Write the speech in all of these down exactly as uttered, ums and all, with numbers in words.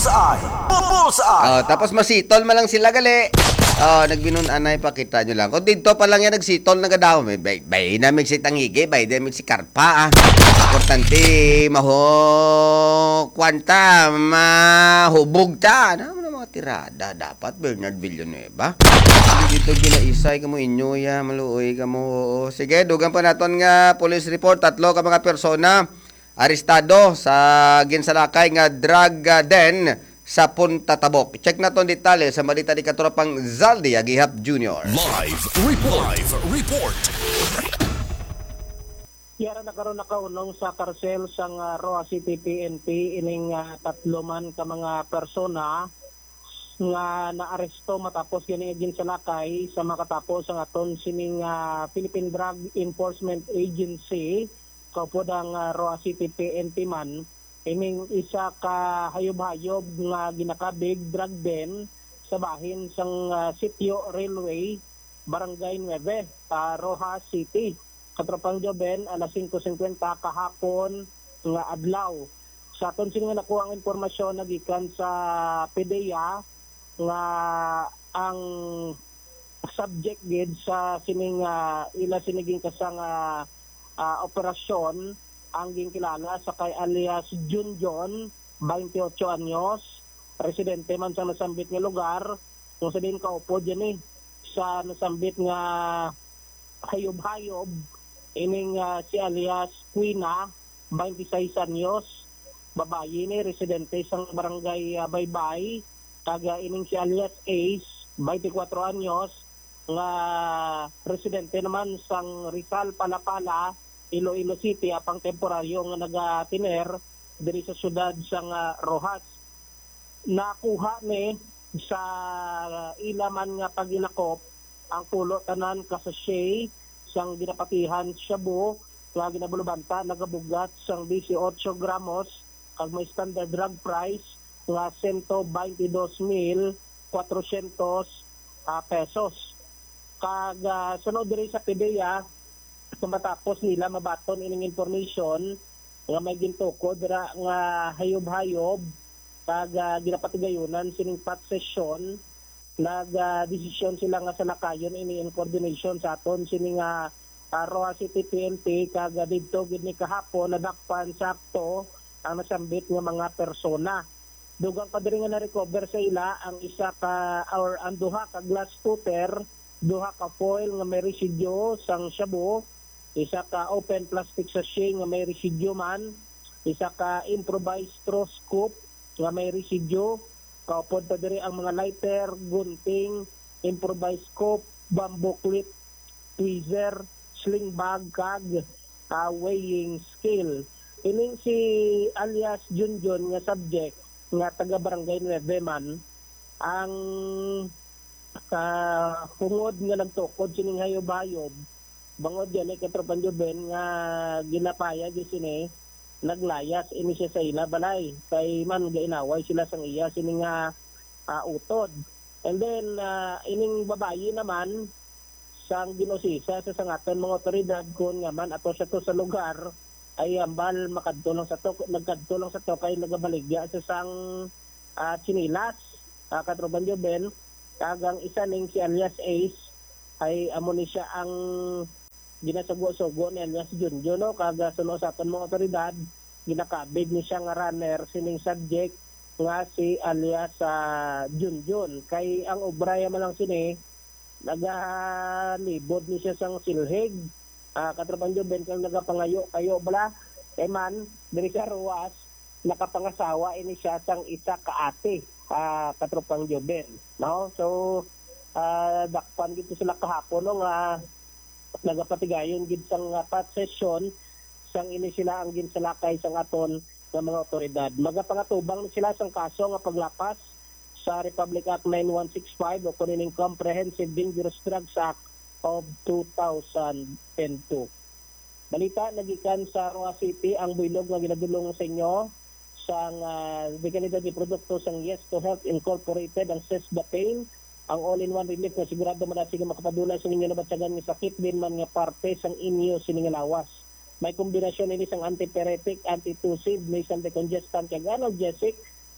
Bullseye! Bullseye! Oh, tapos masitol man lang sila gali. Oh, nagbinun-anay pa kita nyo lang. Kung dito pa lang yan nagsitol na gadaw. May bay, bay na mig si tangigi, bay na mig si karpa. Ah. Importante, maho kwanta, mahubog ta. Ano na mga tirada? Dapat Bernard Villanueva. Dito ginaisay ka mo inyo ya, maluoy ka mo. Sige, dugan pa naton nga police report. Tatlo ka mga persona arestado sa ginsalakay nga drug uh, den sa Punta Tabok. Check na itong detalye sa malita ni Katropang Zaldi Agihap Junior Live report. Live report. Yara nakaroon na kaunong sa karsel sang uh, Roa City P N P ining uh, tatlo man ka mga persona nga naaresto matapos gani agin sa lakay sa makatapos ang aton sining uh, Philippine Drug Enforcement Agency kaupod ang uh, Roa City P N P man ining isa ka hayob-hayob nga ginakabig drug den sa bahin sang uh, Sitio Railway Barangay nine sa Roa City. Katropang Joben alas five fifty kahapon nga adlaw. Sa aton sini nga nakuha ang impormasyon nagikan sa P D E A nga ang subject gid sa sining uh, ila siniging kasang uh, uh, operasyon ang ginkilala sa kay alias Junjon, twenty-eight anyos, residente man sa nasambit nga lugar, kung sa din kaupo dyan eh, sa nasambit nga hayob-hayob, ining uh, si alias Quina, twenty-six anyos, babayi ni, residente sa barangay uh, Baybay, taga ining si alias Ace, twenty-four anyos, nga residente naman sang Rizal Palapala, Iloilo City, apang temporaryo nga nagatiner diri sa syudad sang uh, Rojas. Nakuha ni sa uh, ilaman nga pagilakop ang pulo tanan kasashay sang ginapatihan Shabu nga ginabulubanta nagabugat sang eighteen gramos kag may standard drug price nga one hundred twenty-two mil four hundred uh, pesos. Kag uh, sunod diri sa P D E A matapos nila mabaton ining information nga may gintuko dira nga hayob-hayob kag uh, ginapatigayunan sining pat session nag uh, desisyon sila nga sa nakayon ini in coordination sa aton sining nga uh, Roa City P N P kag uh, didto gid ni kahapon nadakpan sakto ang nasambit nga mga persona. Dugang pa diri nga na-recover sa ila ang isa ka or ang duha ka glass cutter, duha ka foil nga may residue sang shabu, isa ka open plastic sachet nga may residue man, isa ka improvised straw scoop nga may residue, kaupod pa diri ang mga lighter, gunting, improvised scoop, bamboo clip, tweezer, sling bag, kag uh, weighing scale. Ining si alias Junjon nga subject nga taga barangay nine man ang uh, hungod nga nagtukod sining hayob-hayob bangod yan ay Katropang Joben nga ginapaya di sini naglayas ini siya sa ila balay kay man gainaway sila sang iya sini nga uh, utod. And then uh, ining babayi naman sang ginosisa sa sangaton mga otoridad kun nga man ato sa to sa lugar ay ambal makadtulong sa to nagkadtulong sa to kay nagabaligya sa sang uh, chinilas uh, Katropang Joben kagang isa ning si alias Ace ay amo ni siya ang ginasugo-sugo ni alias Junjo no kaga suno sa aton mga otoridad ginakabig ni siya nga runner sining subject nga si alias uh, Junjun kay ang obraya man lang sini nagalibod ni siya sang silhig uh, Katropang Joben kang nagapangayo kayo bala kay man diri sa Ruas nakapangasawa ini siya sang isa ka ate uh, Katropang Joben no so uh, dakpan gito sila kahapon no nga nagapatigayon gid sang uh, pat session sang ini sila ang ginsalakay sang aton nga mga otoridad. Magapangatubang sila sang kaso nga paglapas sa Republic Act nine one six five o kuning Comprehensive Dangerous Drugs Act of two thousand two. Balita nagikan sa Roa City ang buylog nga ginadulong sa inyo sang uh, biganidad di produkto sang Yes to Health Incorporated ang Sesbapane ang all-in-one relief nga sigurado man sige makapadula sa inyo nabatsagan nga sakit din man nga parte sang inyo sining lawas. May kombinasyon ini sang antipyretic, antitussive, may anticongestant kag analgesic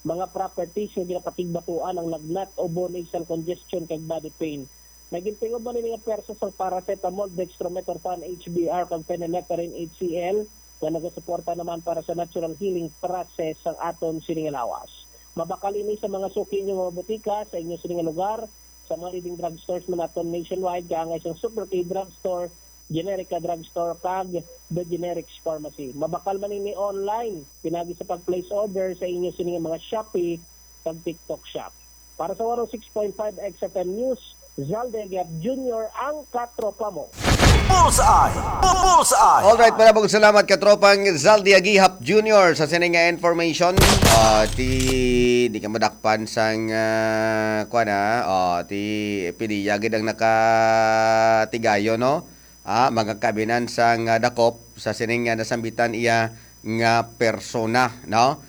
mga properties nga ginapatigbatuan ang lagnat o nasal congestion kag body pain. Nagintingob man ni nga perso sa paracetamol, dextromethorphan, H B R kag phenylephrine H C L nga nagasuporta naman para sa natural healing process ang aton sining lawas. Mabakal ini sa mga suki inyo mga botika sa inyo sining lugar, sa mga leading drugstores man aton nationwide kaangay sa Super K Drugstore, Generica Drugstore kag The Generics Pharmacy. Mabakal man ini online pinagi sa pag-place order sa inyo sining mga Shopee kag TikTok Shop. Para sa one oh six point five X F M News, Zalde Gap Junior ang katropa mo. Bullseye! Bullseye! Alright, maraming salamat katropang Zaldi Agihap Junior sa sining nga information. Uh, ti di ka madakpan sang uh, kuan ha. Uh, ti epidemya gid ang nakatigayo no. Ah, mga kabinan sang uh, dakop sa sining nga nasambitan iya nga persona no.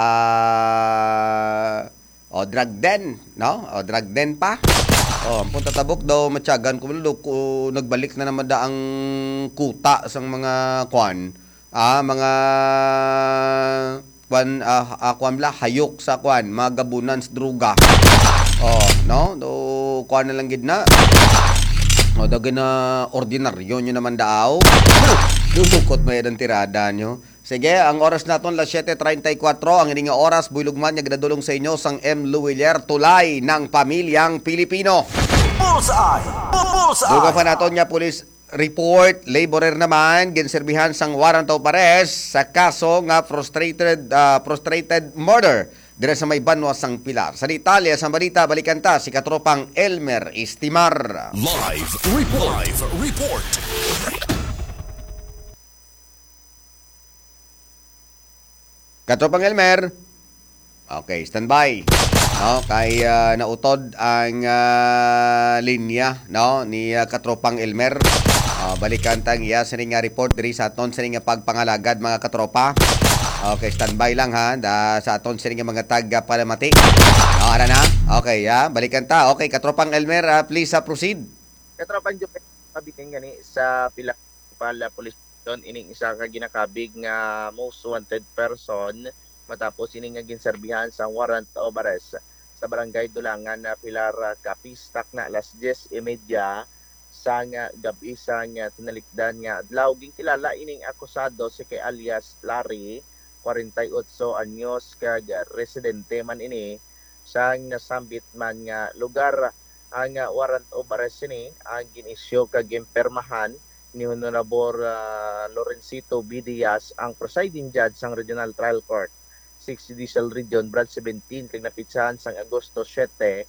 Ah, uh, o drug den no. O drug den pa. Oh, punta tabok daw matyagan ko ko nagbalik na naman da ang kuta sang mga kwan. Ah, mga kwan ah, ah kwan bla hayok sa kwan, mga gabunan sa druga. Oh, no? Do kwan na lang gid na. Oh, daw gina ordinaryo nyo naman daaw. Dudukot mo yan ang tirada nyo. Sige, ang oras naton las seven thirty-four, ang ining oras buylugman nga gidadulong sa inyo sang M. Luwilier tulay ng pamilyang Pilipino. Bullseye! Bullseye! Duga pa naton nga police report, laborer naman ginserbihan sang warrant of arrest sa kaso nga frustrated uh, frustrated murder dire sa may banwa sang Pilar. Sa detalye sa balita balikan ta si katropang Elmer Istimar. Live report! Live report! Katropang Elmer. Okay, standby. No, kay uh, nautod ang uh, linya no ni uh, katropang Elmer. Uh, balikan tang iya sa nga report diri sa aton sa nga pagpangalagad mga katropa. Okay, standby lang ha da sa aton sa nga mga taga palamati. No, ara na. Okay, ha. Balikan ta. Okay, katropang Elmer, uh, please uh, proceed. Katropang Jupe, pabitin gani sa pila pala police station ining isa ka ginakabig nga most wanted person matapos ining nga ginserbihan sa warrant of arrest sa barangay Dulangan na Pilar Capistak na alas diyes y media sa nga gabi sa nga tinalikdan nga adlaw ging kilala ining akusado si kay alias Larry, forty-eight anyos kag residente man ini sa nasambit man nga lugar. Ang warrant of arrest ni ang ginisyo kag impermahan ni Honorable uh, Lorencito B. Diaz, ang presiding judge sang Regional Trial Court six Judicial Region Branch seventeen kag napitsahan sang Agosto seven,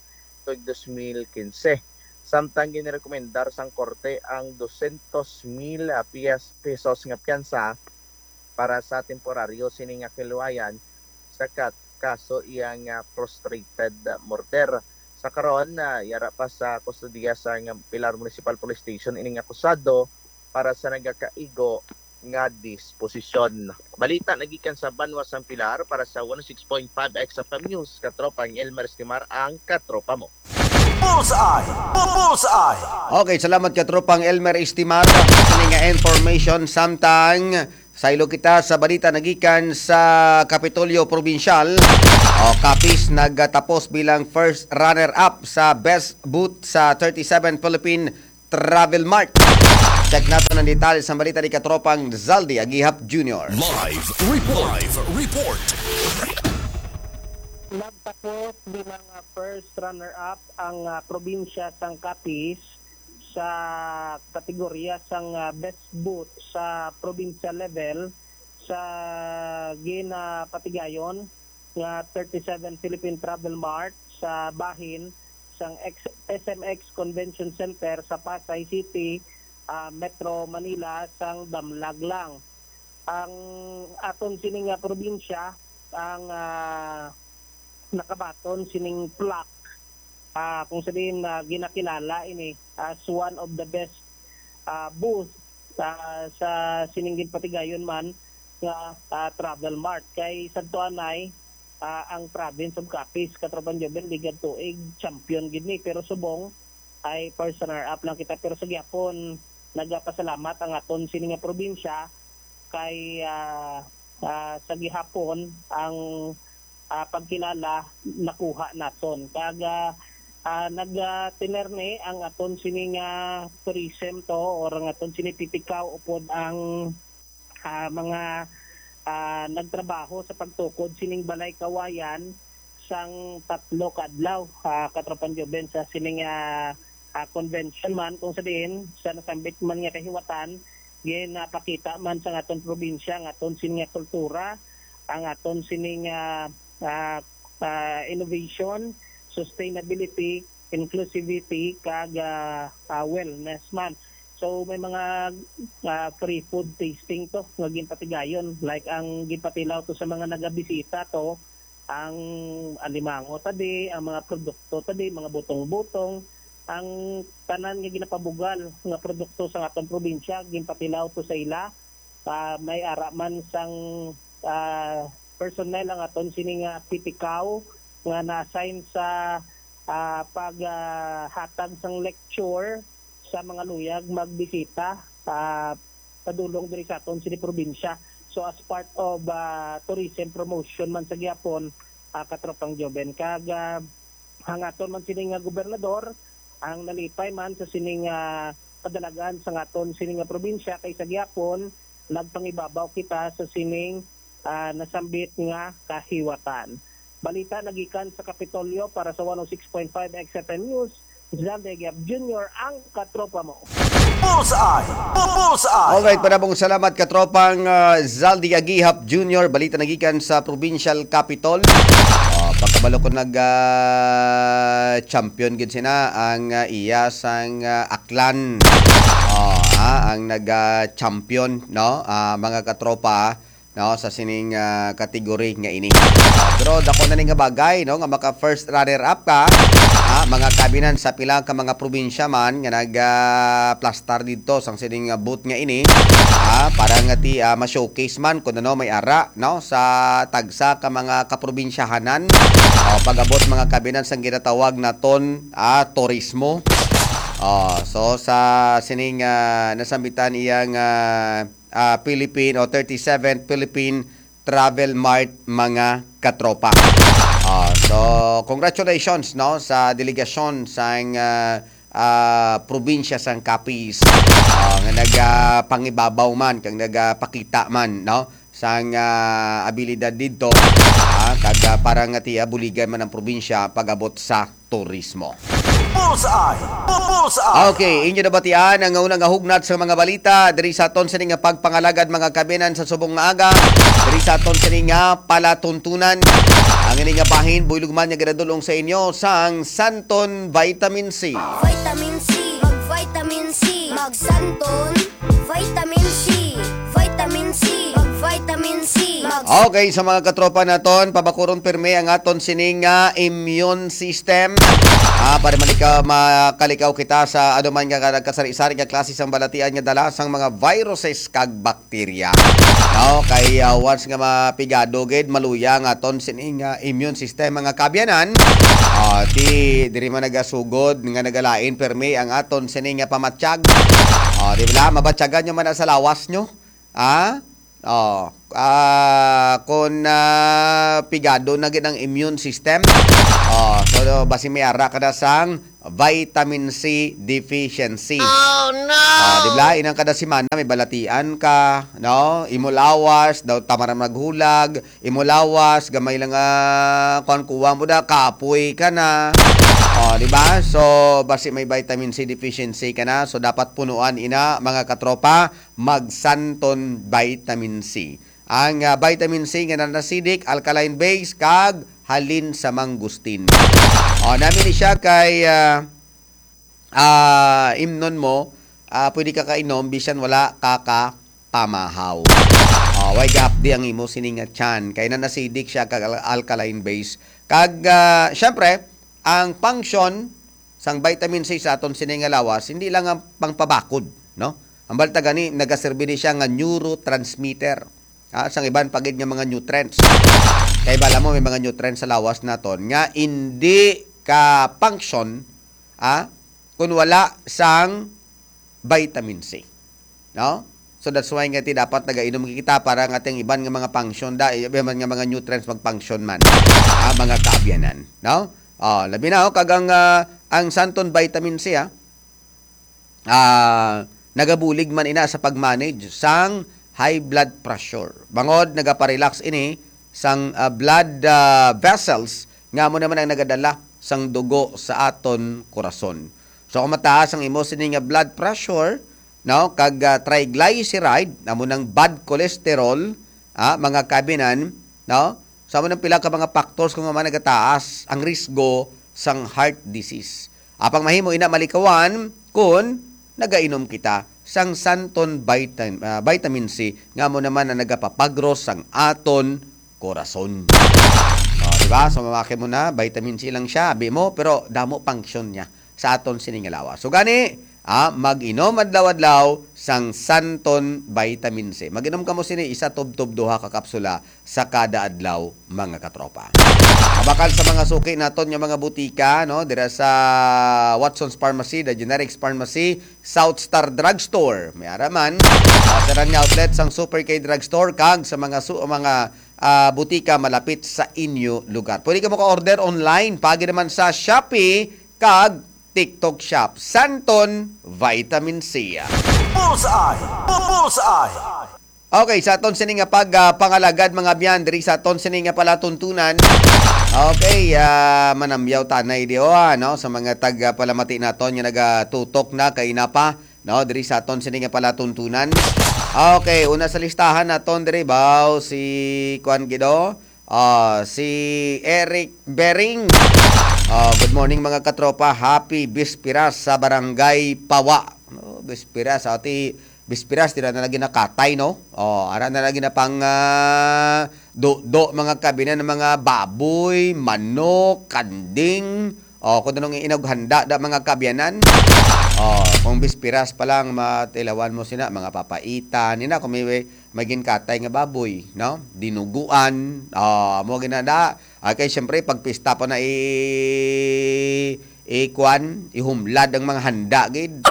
twenty fifteen. Samtang ginirekomendar sang korte ang two hundred mil pesos nga piyansa para sa temporaryo sining nga kiluayan sa kat kaso iyang uh, frustrated murder. Sa karon na uh, yara pa sa kustodiya sa nga Pilar Municipal Police Station ining akusado para sa nagakaigo nga disposisyon. Balita nagikan sa Banwa sang Pilar para sa one oh six point five X F M News, katropang Elmer Estimar ang katropa mo. Bullseye! Bullseye! Okay, salamat katropang Elmer Estimar sa nga information. Samtang saylo kita sa balita nagikan sa Kapitolyo Provincial. O Kapis nagtapos bilang first runner-up sa Best Boot sa thirty-seven Philippine Travel Mart. Check natin ang detalye sa balita ni katropang Zaldi Agihap Junior Live report! Live report! Nagtapos bilang uh, first runner-up ang uh, probinsya sang Capiz sa kategorya sang uh, best boot sa provincial level sa Gina Patigayon nga thirty-seven Philippine Travel Mart sa bahin sang S M X Convention Center sa Pasay City, uh, Metro Manila sang Damlag lang. Ang aton sining nga probinsya ang uh, nakabaton sining plaque uh, kung sabihin na uh, ginakilala ini as one of the best uh, booth uh, sa siningin Patigayon man nga uh, travel mart kay sadtuanay uh, ang province of Capiz katropan Joben ligad tuig champion gid ni pero subong ay first runner up lang kita pero sa gyapon nagapasalamat ang aton sining nga probinsya kay uh, uh, sa gihapon ang ah, pagkilala nakuha naton. Kaga uh, nag-tinerne ang aton sining uh, tourism to or ang aton sinititikaw upod ang uh, mga uh, nagtrabaho sa pagtukod sining balay kawayan sang tatlo kadlaw uh, katropan Joben sa sining uh, uh, convention man kung sa diin sa nasambit man nga kahiwatan gin napakita man sa aton probinsya ang aton sining kultura, ang aton sining uh, uh, uh, innovation, sustainability, inclusivity kag uh, uh, wellness man. So may mga uh, free food tasting to nga ginpatigayon like ang ginpatilaw to sa mga nagabisita to ang alimango tadi, ang mga produkto tadi, mga butong-butong, ang tanan nga ginapabugal nga produkto sa atong probinsya ginpatilaw to sa ila. Uh, may ara man sang uh, personnel ang aton sining uh, pitikaw nga na-assign sa uh, paghatag uh, sang lecture sa mga luyag magbisita uh, padulong diri sa aton sini probinsya. So as part of uh, tourism promotion man sa gyapon uh, katropang Joben kag uh, hangaton man sining uh, gobernador ang nalipay man sa sining uh, kadalagan sa aton sining uh, probinsya kay sa gyapon nagpangibabaw kita sa sining uh, nasambit nga kahiwatan. Balita nagikan sa Kapitolyo para sa one oh six point five X F M News. Zalde Gap Junior ang katropa mo. Bullseye! Bullseye! Alright, panabong salamat katropang uh, Zaldi Agihap Junior Balita nagikan sa Provincial Capitol. Uh, pagkabalo ko nag uh, champion gid sina ang uh, iya sang uh, Aklan. Uh, ah, ang nag uh, champion no uh, mga katropa no sa sining uh, kategory nga ini. Uh, pero dako na ning nga bagay no nga maka first runner up ka ah, mga kabinan sa pila ka mga probinsya man nga nag uh, plastar dito sang sining uh, booth nga ini ah, para nga ti uh, ma-showcase man kun ano may ara no sa tagsa ka mga kaprobinsyahanan uh, pag-abot mga kabinan sang ginatawag naton ah, turismo. Oh, so sa sining uh, nasambitan iyang uh, uh, Philippine o thirty-seventh Philippine Travel Mart mga katropa. Uh, so congratulations no sa delegasyon sang uh, uh, probinsya sang Capiz uh, nga nagapangibabaw man kang nagapakita man no sang uh, abilidad dito uh, kag uh, para nga ti buligan man ang probinsya pag-abot sa turismo. Bullseye! Bullseye! Okay, inyo nabatian ang unang hugnat sa mga balita diri sa aton sining nga pagpangalagad mga kabinan sa subong nga aga diri sa aton sining nga palatuntunan ang ini nga bahin buylog man nga ginadulong sa inyo sang Santon Vitamin C. Vitamin C, mag Vitamin C, mag Santon Vitamin C, Vitamin C, mag Vitamin C, mag Okay, sa mga katropa naton, pabakuron pirme ang aton sining nga immune system. Ah, para man ikaw makalikaw kita sa ano man nga nagkasari-sari nga klase sang balatian nga dala sang mga viruses kag bakterya. No, kay uh, once nga mapigado gid maluya nga aton sining nga immune system mga kabyanan. Ah, ti diri man nagasugod nga nagalain pirme ang aton sining nga pamatsyag. Ah, di ba mabatyagan nyo man sa lawas nyo? Ah? Oh, ah, kung uh, pigado na gid ang immune system. Oh, so basi may ara kada sang vitamin C deficiency. Oh no. Oh, di ba inang kada semana may balatian ka, no? Imulawas daw tamaran maghulag, imulawas gamay lang uh, kuan kuwa mo da kapoy ka na. Oh, di ba? So basi may vitamin C deficiency ka na, so dapat punuan ina mga katropa mag-Santon Vitamin C. Ang uh, vitamin C nga non-acidic, alkaline base kag halin sa mangustin. Oh, namin ni siya kay uh, uh, imnon mo, uh, pwede ka kainom bisan wala kaka pamahaw. Oh, why gap di ang imo sining chan kay non-acidic siya kag alkaline base. Kag uh, syempre ang function sang vitamin C sa aton sining lawas hindi lang ang pangpabakod, no? Ang balta gani nagaserbi ni siya nga neurotransmitter. Ah, sang iban pagid nga mga nutrients. Kay bala mo may mga nutrients sa lawas naton nga hindi ka function ah kun wala sang vitamin C. No? So that's why nga ti dapat nagainom kita para ang ating iban nga mga function da, iban nga mga nutrients mag-function man. Ah, mga kaabyanan, no? Oh, labi na oh, kagang uh, ang santon vitamin C ah. Ah, nagabulig man ina sa pag-manage sang high blood pressure. Bangod nagaparelax ini sang uh, blood uh, vessels nga mo naman ang nagadala sang dugo sa aton korason. So kung mataas ang imo sini nga blood pressure, no, kag uh, triglyceride, amo nang bad cholesterol, ah, mga kabinan, no? Sa mo nang pila ka mga factors kung man nagataas ang risgo sang heart disease. Apang mahimo ina malikawan kun nagainom kita sang santon vitamin, uh, vitamin C nga mo naman na nagapapagros sang aton korason. Oh, di ba? So mamaki mo na vitamin C lang siya, abi mo, pero damo function niya sa aton siningalawa. So gani, ah, mag-inom adlaw-adlaw sang santon vitamin C. Mag-inom ka mo sini isa tub-tub duha ka kapsula sa kada adlaw mga katropa. Abakal sa mga suki naton nga mga butika, no, dira sa Watson's Pharmacy, the Generics Pharmacy, South Star Drugstore, may araman, uh, sa nga outlet sang Super K Drugstore kag sa mga su mga uh, butika malapit sa inyo lugar. Pwede ka mo ka-order online, pagi naman sa Shopee kag TikTok Shop. Santon Vitamin C. Bullseye! Bullseye! Okay, sa aton sini nga pag uh, pangalagad mga biyan diri sa aton sini nga pala tuntunan. Okay, uh, manamyaw tanay di oh, no, sa mga taga palamati naton nga nagatutok na kay napa, no, diri sa aton sini nga pala tuntunan. Okay, una sa listahan naton diri baw si Kuan Gido, uh, si Eric Bering. Uh, good morning mga katropa. Happy Bispiras sa Barangay Pawa. No, Bispiras ati Bispiras tira na lagi na katay, no? Oh, ara na lagi na pang uh, do do mga kabinan ng mga baboy, manok, kanding. Oh, kung anong inaghanda da mga kabyanan. Oh, kung Bispiras pa lang matilawan mo sina mga papaitan nina kung may maging katay nga baboy, no? Dinuguan. Oh, mo ginada. Okay, syempre pag pista pa na i ikwan, ihumlad ang mga handa gid.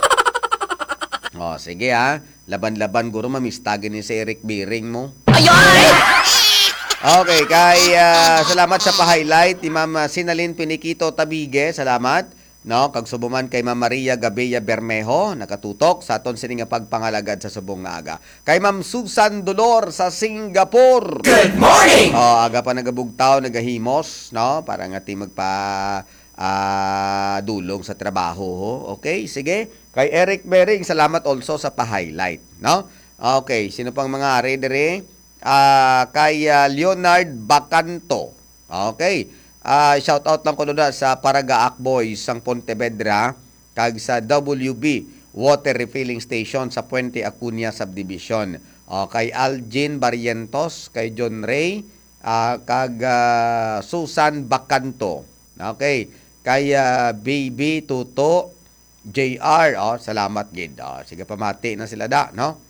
Oh, sige ha. Laban-laban guro mamistagin ni si Eric Biring mo. Ayoy! Okay, kay uh, salamat sa pa-highlight ni Ma'am Sinalin Piniquito Tabige. Salamat. No, kag subuman kay Ma'am Maria Gabella Bermejo nakatutok sa aton sini nga pagpangalagad sa subong nga aga. Kay Ma'am Susan Dolor sa Singapore. Good morning! Oh, aga pa nagabugtaw, nagahimos, no? Para nga ti magpa uh, dulong sa trabaho, ho. Okay, sige. Kay Eric Bering, salamat also sa pa-highlight, no? Okay, sino pang mga ari dire? Uh, kay uh, Leonard Bacanto. Okay. Uh, shout out lang ko doon sa Paragaak Boys sang Pontevedra kag sa W B Water Refilling Station sa Puente Acuña Subdivision. Uh, kay Algin Barrientos, kay John Ray, uh, kag uh, Susan Bacanto. Okay. Kay uh, Baby Tuto J R, oh, salamat gid. Oh, sige pamati na sila da, no?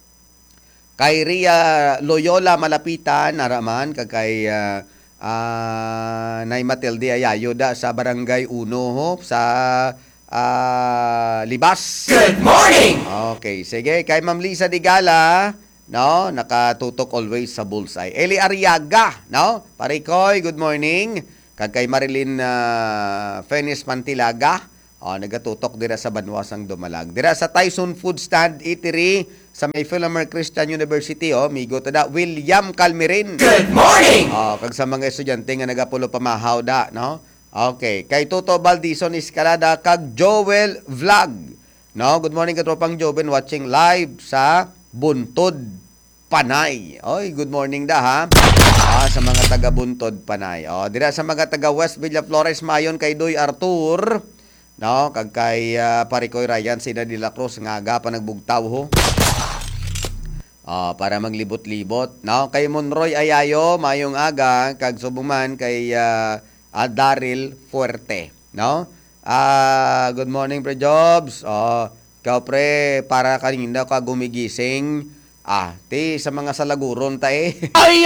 Kay Ria Loyola Malapitan naraman kag kay uh, uh, Nay Matilde Ayayo da sa Barangay uno ho sa uh, Libas. Good morning! Okay, sige kay Ma'am Lisa Digala, no, nakatutok always sa Bullseye. Eli Ariaga, no? Parikoy, good morning. Kag kay Marilyn uh, Fenis Mantilaga. Oh, nagatutok dira sa Banwasang Dumalag. Dira sa Tyson Food Stand Eatery sa May Philomer Christian University, oh, migo tada William Calmirin. Good morning! Oh, kag sa mga estudyante nga nagapulo pamahaw da, no? Okay, kay Toto Baldison Escalada kag Joel Vlog. No, good morning katropang Joven watching live sa Buntod Panay. Oy, good morning da ha. Ah, sa mga taga Buntod Panay. Oh, dira sa mga taga West Villa Flores mayon kay Doy Arthur. No, kag kay uh, Parikoy Ryan Sina de la Cruz nga aga pa nagbugtaw ho. Uh, para maglibot-libot. No, kay Monroy Ayayo mayong aga kag subuman kay uh, uh, Daryl Fuerte, no? Ah, uh, good morning pre Jobs. Oh, ikaw pre para kanina ka gumigising. Ah, ti sa mga salaguron ta eh. Ay!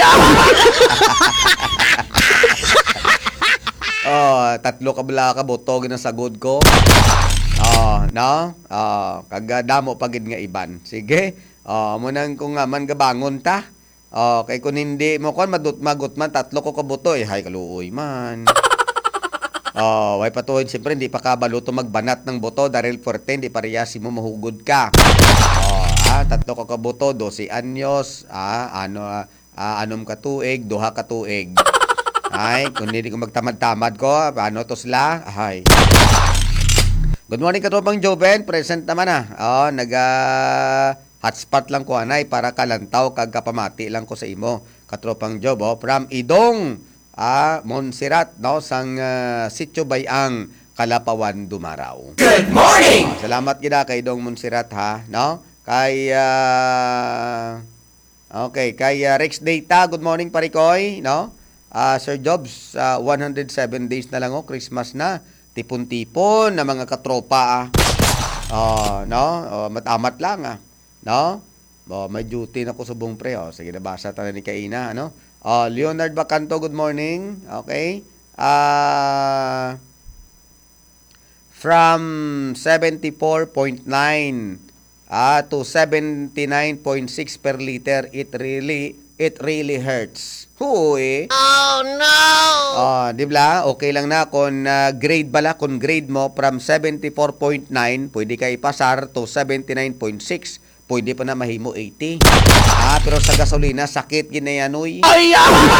Oh, tatlo ka bala ka botog na sagod ko. Oh, no? Oh, kaga damo pagid nga iban. Sige. Oh, mo nang kung nga man gabangon ta. Oh, kay kun hindi mo kon madut magut man tatlo ko kabuto eh hay kaluoy man. Oh, way patuhin siyempre hindi pa kabalo to magbanat ng boto dahil forte hindi parehasi mo mahugod ka. Oh, ah, tatlo ka kabuto, twelve anyos, ah, ano ah, anom ka tuig, duha ka tuig. Ay, kung hindi ko magtamad-tamad ko, paano to sila? Ay. Good morning katropang Joven, present naman ah. Oh, nag uh, hotspot lang ko anay para kalantaw kag kapamati lang ko sa imo. Katropang Job, oh, from Idong. Ah, Montserrat, no, sang uh, Sitio Bayang, Kalapawan, Dumaraw. Good morning! Ah, salamat gina kay Dong Montserrat, ha, no? Kay, uh, okay, kay uh, Rex Data, good morning Parikoy, no? Uh, Sir Jobs, uh, one hundred seven days na lang, oh, Christmas na. Tipon-tipon na mga katropa, ah. Oh, no? Oh, matamat lang, ah. No? Oh, may duty na ko sa buong pre, oh. Sige, nabasa tayo ni Kaina, ano? Oh, Leonard Bacanto, good morning. Okay. Uh, from seventy-four point nine uh, to seventy-nine point six per liter, it really it really hurts. Huy. Oh no! Oh, di ba? Okay lang na kung uh, grade bala, kung grade mo from seventy-four point nine, pwede ka ipasar to seventy-nine point six. Pwede pa na mahimo eighty. Ah, pero sa gasolina, sakit ginayanoy. Ay!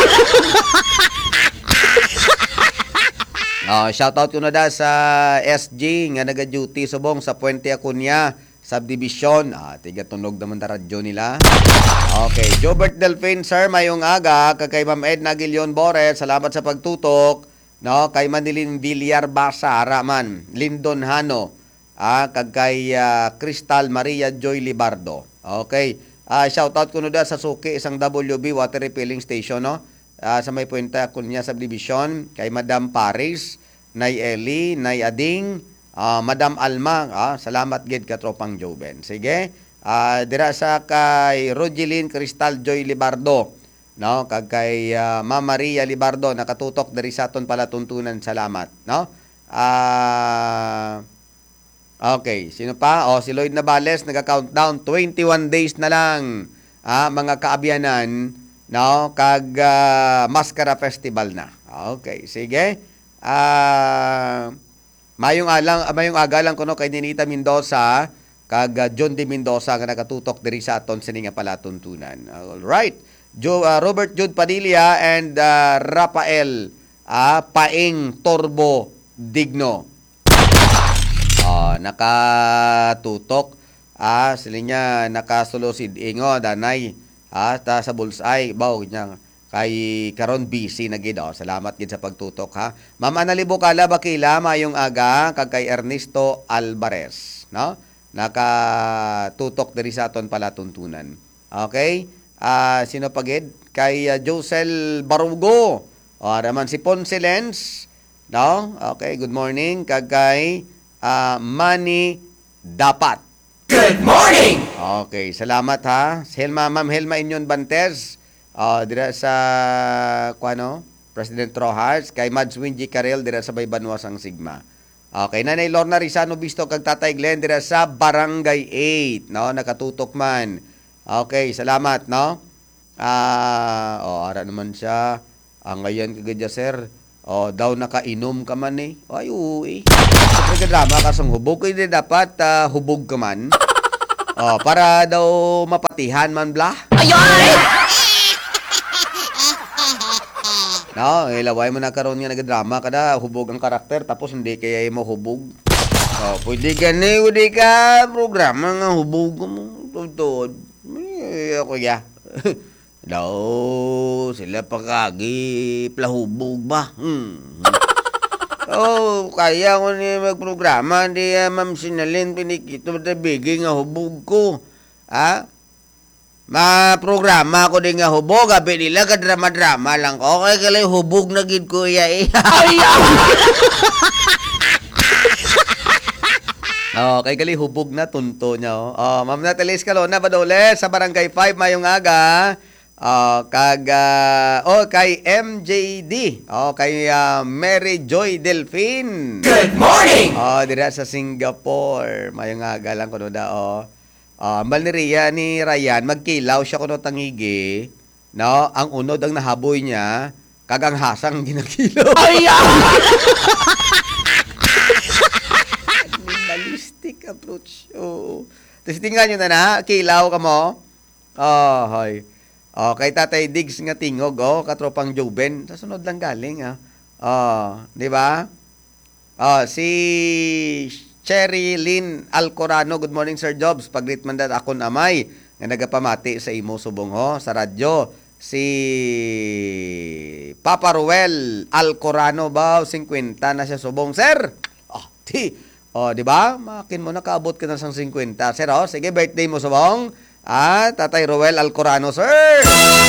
Oh, shoutout ko na da sa S G nga naga-duty subong sa Puente Acuña subdivision. Ah, tiga tunog naman na radyo nila. Okay, Jobert Delfin, sir, mayong aga. Kay Ma'am Edna Gilion Boret, salamat sa pagtutok. No, kay Manilin Villar Basa, Raman, Lindon Hano. Ah, kag kay uh, Crystal Maria Joy Libardo. Okay. Ah, shout out ko no da sa Suki, isang W B water refilling station, no. Ah, sa may Puente Acuña subdivision, kay Madam Paris, Nay Eli, Nay Ading, ah, Madam Alma, ah, salamat gid ka tropang Joven. Sige. Ah, dira sa kay Rogelyn Crystal Joy Libardo, no, kag kay uh, Ma'am Maria Libardo nakatutok diri sa aton palatuntunan. Salamat, no. Ah, okay, sino pa? Oh, si Lloyd Navales naga-countdown, twenty-one days na lang. Ah, mga kaabyanan, no, kag uh, Mascara Festival na. Okay, sige. Ah, mayong alang, mayong aga lang kuno kay Ninita Mendoza kag uh, John D. Mendoza nga nakatutok diri sa aton sa nga palatuntunan. All right. Jo, uh, Robert Jude Padilla and uh, Rafael uh, Paing Torbo Digno. Uh, nakatutok, ah, sila niya nakasulusid ingo, danay, ah, ta sa bullseye, baw, niya, kay karon busy na gid, oh. Salamat gid sa pagtutok, ha. Ma'am Annali Bukala, bakila, mayong aga, kag kay Ernesto Alvarez, no? Nakatutok diri sa aton palatuntunan. Okay? Ah, sino pa gid? Kay uh, Josel Barugo, oh, raman si Ponce Lenz, no? Okay, good morning, kag kay Uh, Manny Dapat. Good morning! Okay, salamat ha. Helma, Ma'am Helma Inyon Bantes. Uh, dira sa, kuano, President Rojas. Kay Mads Wingy Karel, dira sa Baybanuas ang Sigma. Okay, Nanay Lorna Rizano Bisto, kag Tatay Glenn, dira sa Barangay eight. No, nakatutok man. Okay, salamat, no? Ah, uh, oh, ara naman siya. Ang ngayon kagadya, sir. Oh, daw nakainom ka man eh. Ay, uwi. Siyempre ka drama ka sang hubog. Hindi dapat uh, hubog ka man. Oh, para daw mapatihan man blah. Ayoy! No, ilaway mo na karon nga nagadrama ka na. Hubog ang karakter tapos hindi kaya mo hubog. Oh, pwede ka na, pwede ka. Programa nga hubog mo. Totoo. Ay, ako ya. Daw, sila pakagi, plahubog ba? Hmm. Oh, kaya ko niya magprograma, di uh, Ma'am Sinalin, pinikito na bigay nga hubog ko. Ha? Ma-programa ko din nga hubog, gabi nila ka drama-drama lang. Okay, kalay hubog na gid ko ya eh. Oh, kay gali hubog na tunto niya. Oh, oh Ma'am Natalie Escalona, Badole, sa Barangay five, mayong aga. Oh, kag uh, oh kay M J D. Oh, kay uh, Mary Joy Delfin. Good morning. Oh, dira sa Singapore. Mayong aga lang kuno da oh. Ah, ambal ni Ria ni Ryan, magkilaw siya kuno tangigi. No, ang unod ang nahaboy niya, kagang hasang ginakilaw. Ay! Minimalistic approach. Oo. Tapos tingnan nyo na na, kilaw ka mo. Oh, hoy. Oh, kay Tatay Diggs nga tingog, oh, katropang Joben. Sa sunod lang galing, ah. Oh, di ba? Oh, si Cherry Lynn Alcorano, good morning Sir Jobs. Pag-greet man dat akon amay nga nagapamati sa imo subong ho sa radyo. Si Papa Ruel Alcorano ba fifty na siya subong, sir. Oh, ti. Oh, di ba? Makin mo nakaabot ka na sang fifty. Sir, oh, sige birthday mo subong. Ah, Tatay Ruel Alcorano, sir.